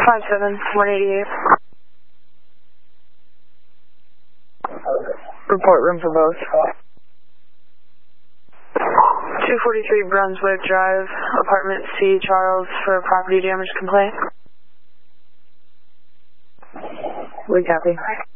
57-188. Report room for both. 243 Brunswick Drive, apartment C, Charles, for a property damage complaint. We copy.